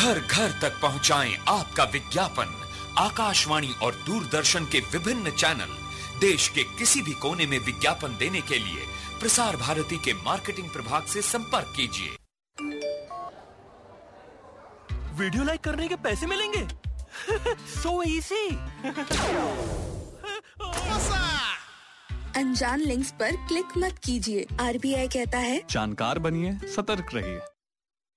घर घर तक पहुंचाएं आपका विज्ञापन। आकाशवाणी और दूरदर्शन के विभिन्न चैनल देश के किसी भी कोने में विज्ञापन देने के लिए प्रसार भारती के मार्केटिंग प्रभाग से संपर्क कीजिए। वीडियो लाइक करने के पैसे मिलेंगे? So easy। अनजान लिंक्स पर क्लिक मत कीजिए। RBI कहता है जानकार बनिए, सतर्क रहिए।